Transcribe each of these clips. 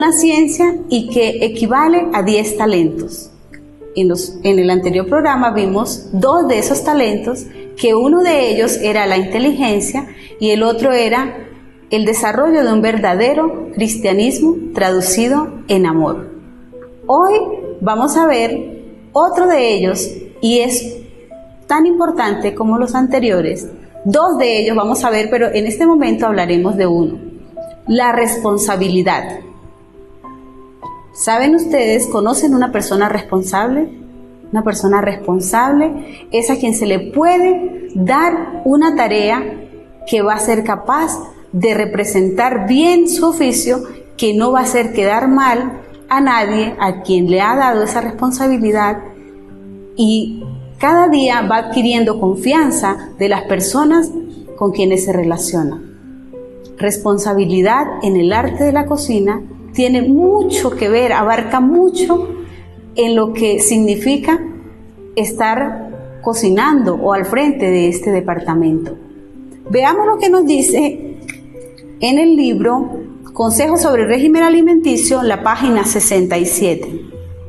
una ciencia y que equivale a 10 talentos. En el anterior programa vimos 2 de esos talentos, que uno de ellos era la inteligencia y el otro era el desarrollo de un verdadero cristianismo traducido en amor. Hoy vamos a ver otro de ellos y es tan importante como los anteriores. 2 de ellos vamos a ver, pero en este momento hablaremos de uno: la responsabilidad. ¿Saben ustedes, conocen una persona responsable? Una persona responsable es a quien se le puede dar una tarea que va a ser capaz de representar bien su oficio, que no va a hacer quedar mal a nadie a quien le ha dado esa responsabilidad, y cada día va adquiriendo confianza de las personas con quienes se relaciona. Responsabilidad en el arte de la cocina tiene mucho que ver, abarca mucho en lo que significa estar cocinando o al frente de este departamento. Veamos lo que nos dice en el libro Consejos sobre el régimen alimenticio, la página 67.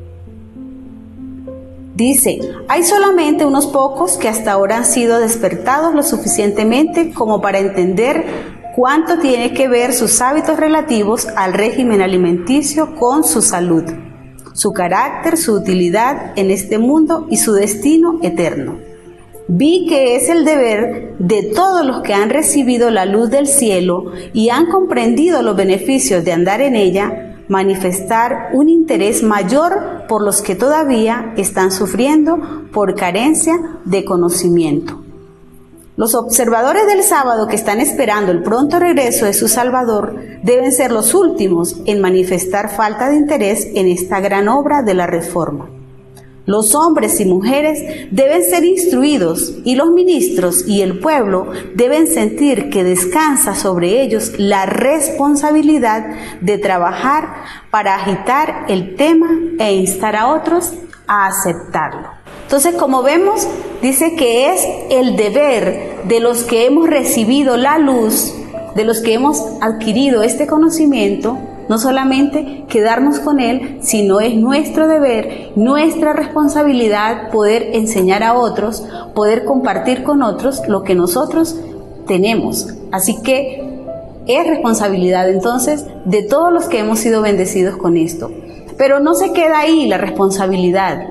Dice: hay solamente unos pocos que hasta ahora han sido despertados lo suficientemente como para entender cuánto tiene que ver sus hábitos relativos al régimen alimenticio con su salud, su carácter, su utilidad en este mundo y su destino eterno. Vi que es el deber de todos los que han recibido la luz del cielo y han comprendido los beneficios de andar en ella, manifestar un interés mayor por los que todavía están sufriendo por carencia de conocimiento. Los observadores del sábado que están esperando el pronto regreso de su Salvador deben ser los últimos en manifestar falta de interés en esta gran obra de la reforma. Los hombres y mujeres deben ser instruidos y los ministros y el pueblo deben sentir que descansa sobre ellos la responsabilidad de trabajar para agitar el tema e instar a otros a aceptarlo. Entonces, como vemos, dice que es el deber de los que hemos recibido la luz, de los que hemos adquirido este conocimiento, no solamente quedarnos con él, sino es nuestro deber, nuestra responsabilidad poder enseñar a otros, poder compartir con otros lo que nosotros tenemos. Así que es responsabilidad entonces de todos los que hemos sido bendecidos con esto. Pero no se queda ahí la responsabilidad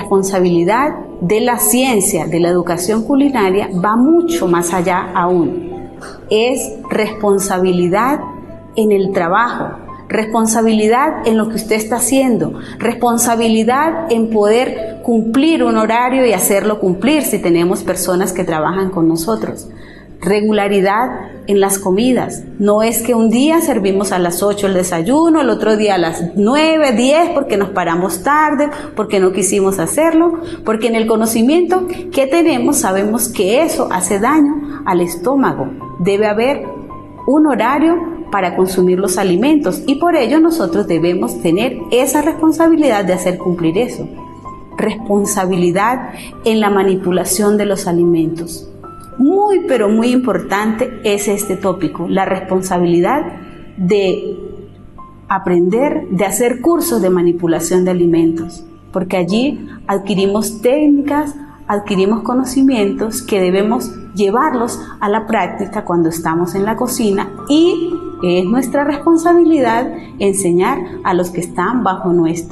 de la ciencia, de la educación culinaria, va mucho más allá aún. Es responsabilidad en el trabajo, responsabilidad en lo que usted está haciendo, responsabilidad en poder cumplir un horario y hacerlo cumplir si tenemos personas que trabajan con nosotros. Regularidad en las comidas. No es que un día servimos a las 8 el desayuno, el otro día a las 9, 10 porque nos paramos tarde, porque no quisimos hacerlo, porque en el conocimiento que tenemos sabemos que eso hace daño al estómago. Debe haber un horario para consumir los alimentos y por ello nosotros debemos tener esa responsabilidad de hacer cumplir eso. Responsabilidad en la manipulación de los alimentos. Muy, pero muy importante es este tópico, la responsabilidad de aprender, de hacer cursos de manipulación de alimentos, porque allí adquirimos técnicas, adquirimos conocimientos que debemos llevarlos a la práctica cuando estamos en la cocina y es nuestra responsabilidad enseñar a los que están bajo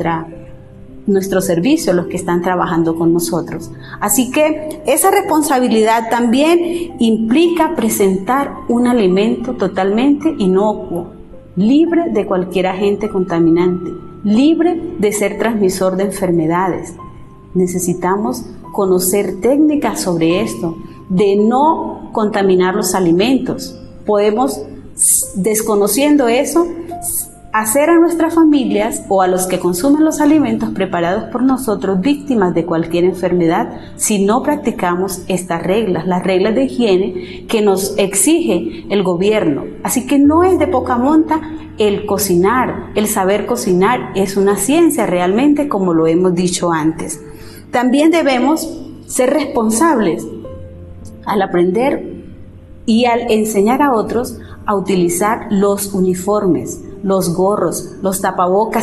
nuestro servicio, los que están trabajando con nosotros. Así que esa responsabilidad también implica presentar un alimento totalmente inocuo, libre de cualquier agente contaminante, libre de ser transmisor de enfermedades. Necesitamos conocer técnicas sobre esto, de no contaminar los alimentos. Podemos, desconociendo eso, hacer a nuestras familias o a los que consumen los alimentos preparados por nosotros víctimas de cualquier enfermedad si no practicamos estas reglas, las reglas de higiene que nos exige el gobierno. Así que no es de poca monta el cocinar, el saber cocinar es una ciencia realmente, como lo hemos dicho antes. También debemos ser responsables al aprender y al enseñar a otros a utilizar los uniformes. los gorros, los tapabocas